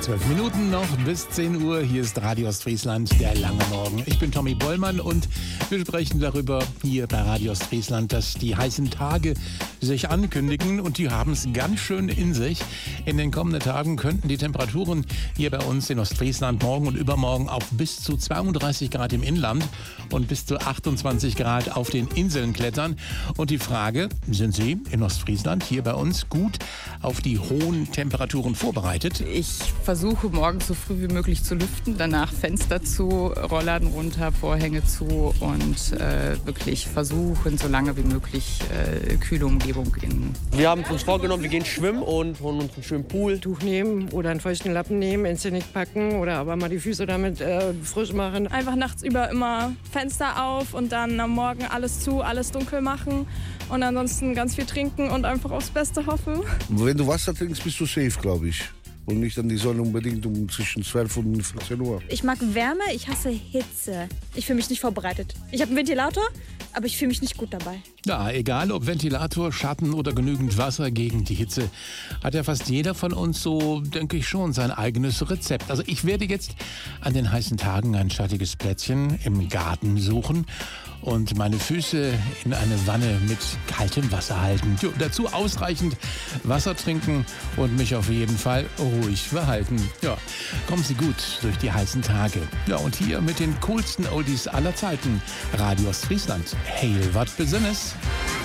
12 Minuten noch bis 10 Uhr. Hier ist Radio Ostfriesland, der lange Morgen. Ich bin Tommy Bollmann und wir sprechen darüber hier bei Radio Ostfriesland, dass die heißen Tage sich ankündigen und die haben es ganz schön in sich. In den kommenden Tagen könnten die Temperaturen hier bei uns in Ostfriesland morgen und übermorgen auf bis zu 32 Grad im Inland und bis zu 28 Grad auf den Inseln klettern. Und die Frage, sind Sie in Ostfriesland hier bei uns gut auf die hohen Temperaturen vorbereitet? Ich versuche morgens so früh wie möglich zu lüften, danach Fenster zu, Rollladen runter, Vorhänge zu und wirklich versuchen, so lange wie möglich kühle Umgebung in. Wir haben uns vorgenommen, wir gehen schwimmen und holen uns einen schönen Pool. Tuch nehmen oder einen feuchten Lappen nehmen, ins Genick packen oder aber mal die Füße damit frisch machen. Einfach nachts über immer Fenster auf und dann am Morgen alles zu, alles dunkel machen und ansonsten ganz viel trinken und einfach aufs Beste hoffen. Wenn du Wasser trinkst, bist du safe, glaube ich. Und nicht an die Sonne unbedingt um zwischen 12 und 14 Uhr. Ich mag Wärme, ich hasse Hitze. Ich fühle mich nicht vorbereitet. Ich habe einen Ventilator, aber ich fühle mich nicht gut dabei. Ja, egal ob Ventilator, Schatten oder genügend Wasser gegen die Hitze, hat ja fast jeder von uns so, denke ich schon, sein eigenes Rezept. Also ich werde jetzt an den heißen Tagen ein schattiges Plätzchen im Garten suchen und meine Füße in eine Wanne mit kaltem Wasser halten. Jo, dazu ausreichend Wasser trinken und mich auf jeden Fall ruhig verhalten. Ja, kommen Sie gut durch die heißen Tage. Ja, und hier mit den coolsten Oldies aller Zeiten. Radio Ostfriesland. Hail, wat besinnes.